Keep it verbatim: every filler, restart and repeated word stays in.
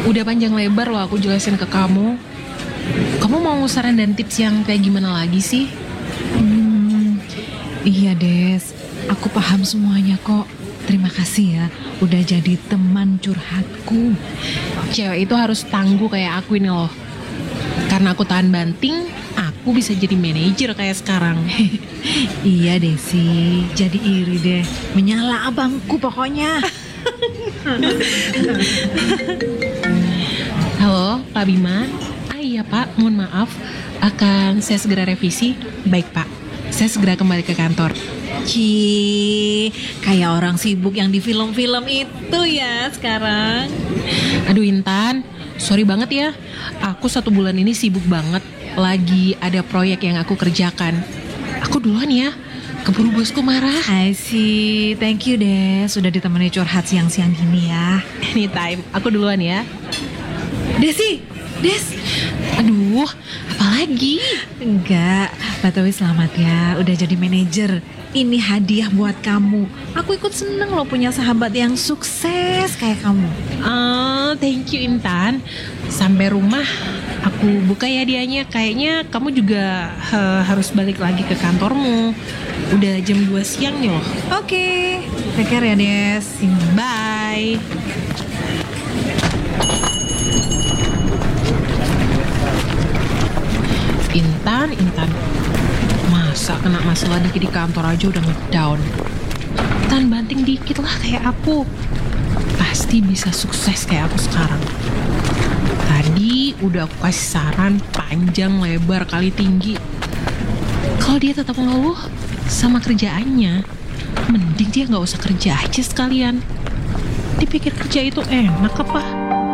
Udah panjang lebar loh aku jelasin ke kamu. Kamu mau saran dan tips yang kayak gimana lagi sih? Hmm, iya Des, aku paham semuanya kok. Terima kasih ya, udah jadi teman curhatku. Cewek itu harus tangguh kayak aku ini loh. Karena aku tahan banting, aku bisa jadi manajer kayak sekarang. Iya Desi, jadi iri deh. Menyala abangku pokoknya. Halo, Pak Bima. Ah iya Pak, mohon maaf. Akan saya segera revisi. Baik Pak, saya segera kembali ke kantor. Ci, kayak orang sibuk yang di film-film itu ya sekarang. Aduh Intan, sorry banget ya. Aku satu bulan ini sibuk banget. Lagi ada proyek yang aku kerjakan. Aku duluan ya, keburu bosku marah. I see, thank you Des, sudah ditemani curhat siang-siang gini ya. Anytime, aku duluan ya. Desi, Des. Aduh, apalagi? Enggak, Batawi selamat ya, udah jadi manajer. Ini hadiah buat kamu. Aku ikut seneng loh punya sahabat yang sukses kayak kamu. Ah, thank you Intan. Sampai rumah aku buka ya hadiahnya. Kayaknya kamu juga eh, harus balik lagi ke kantormu. Udah jam dua siang nih loh. Oke, take care ya Des. Bye. Intan, Intan. Masa kena masalah dikit di kantor aja udah ngedown. Intan banting dikit lah kayak aku. Pasti bisa sukses kayak aku sekarang. Tadi udah aku kasih saran panjang, lebar, kali tinggi. Kalau dia tetap ngeluh sama kerjaannya, mending dia gak usah kerja aja sekalian. Dipikir kerja itu enak apa?